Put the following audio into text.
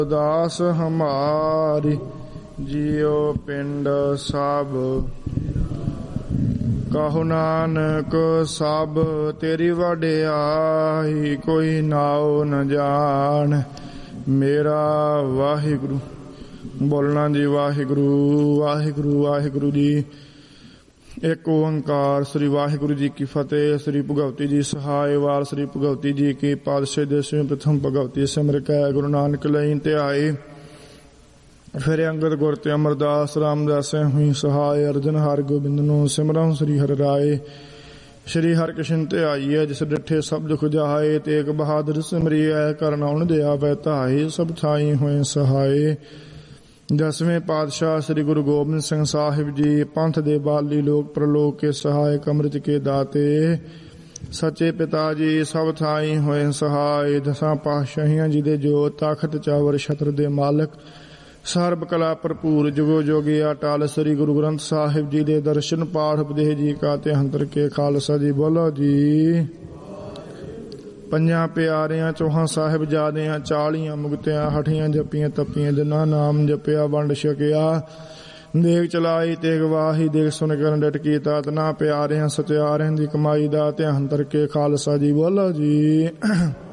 ਦਾਸ ਹਮਾਰੀ ਜਿਉ ਪਿੰਡ ਸਭ, ਕਹੋ ਨਾਨਕ ਸਭ ਤੇਰੀ ਵਡਿਆਈ, ਕੋਈ ਨਾਉ ਨ ਜਾਣ ਮੇਰਾ ਵਾਹਿਗੁਰੂ। ਬੋਲਣਾ ਜੀ ਵਾਹਿਗੁਰੂ ਵਾਹਿਗੁਰੂ ਵਾਹਿਗੁਰੂ ਜੀ। ਇੱਕ ਓੰਕਾਰ। ਸ੍ਰੀ ਵਾਹਿਗੁਰੂ ਜੀ ਕੀ ਫਤਿਹ। ਸ੍ਰੀ ਭਗਵਤੀ ਜੀ ਸਹਾਇ ਵਾਰ। ਸ੍ਰੀ ਭਗਵਤੀ ਜੀ ਕੀ ਪਾਤਸ਼ਾਹ ਦਸਵੇਂ ਪ੍ਰਥਮ ਭਗਵਤੀ ਸਿਮਰ ਕੈ ਗੁਰੂ ਨਾਨਕ ਲਈ ਧਿਆਏ। ਫਿਰ ਅੰਗਦ ਗੁਰ ਤੇ ਅਮਰਦਾਸ ਰਾਮਦਾਸ ਹੋਈ ਸਹਾਇ। ਅਰਜਨ ਹਰਿ ਗੋਬਿੰਦ ਨੂੰ ਸਿਮਰਨ ਸ੍ਰੀ ਹਰਿ ਰਾਏ। ਸ਼੍ਰੀ ਹਰਿ ਕ੍ਰਿਸ਼ਨ ਧਿਆਈਐ ਜਿਸ ਡਿਠੇ ਸਭ ਦੁਖ ਜਾਏ। ਤੇਗ ਬਹਾਦਰ ਸਿਮਰਿਐ ਕਰਨ ਆਉਣ ਦੇ ਆਵੈ ਧਾਏ। ਸਭ ਥਾਈ ਹੋਏ ਸਹਾਏ। ਦਸਵੇਂ ਪਾਤਸ਼ਾਹ ਸ੍ਰੀ ਗੁਰੂ ਗੋਬਿੰਦ ਸਿੰਘ ਸਾਹਿਬ ਜੀ ਪੰਥ ਦੇ ਬਾਲੀ ਲੋਕ ਪ੍ਰਲੋਕ ਕੇ ਸਹਾਇਕ ਅੰਮ੍ਰਿਤ ਕੇ ਦਾਤੇ। ਸੱਚੇ ਪਿਤਾ ਜੀ ਸਭ ਥਾਈ ਹੋਏ ਸਹਾਇ। ਦਸਾਂ ਪਾਤਸ਼ਾਹੀਆਂ ਜੀ ਦੇ ਜੋਤ ਤਖਤ ਚਾਵਰ ਛਤਰ ਦੇ ਮਾਲਕ ਸਰਬ ਕਲਾ ਭਰਪੂਰ ਜੁਗੋ ਜੋਗੀ ਅਟਲ। ਸ੍ਰੀ ਗੁਰੂ ਗ੍ਰੰਥ ਸਾਹਿਬ ਜੀ ਦੇ ਦਰਸ਼ਨ ਪਾਠ ਉਪਦੇਸ਼ ਜੀ ਕਾ ਤੇ ਅੰਤਰ ਕੇ ਖਾਲਸਾ ਜੀ। ਬੋਲੋ ਜੀ। ਪੰਜਾਂ ਪਿਆਰਿਆਂ ਚੌਹਾਂ ਸਾਹਿਬਜ਼ਾਦਿਆਂ 40 ਮੁਕਤਿਆਂ ਹਠੀਆਂ ਜੱਪੀਆਂ ਤੱਪੀਆਂ ਜਿਨ੍ਹਾਂ ਨਾਮ ਜਪਿਆ ਵੰਡ ਛਕਿਆ। ਦੇਖ ਚਲਾਈ ਤੇਗ ਵਾਹੀ ਦੇਖ ਸੁਣ ਕਰਨ ਡਟ ਕੀਤਾ। ਤਨਾ ਪਿਆਰਿਆਂ ਸਚਿਆਰਿਆਂ ਦੀ ਕਮਾਈ ਦਾ ਧਿਆਨ ਤਰ ਕੇ ਖਾਲਸਾ ਜੀ। ਬੋਲੋ ਜੀ।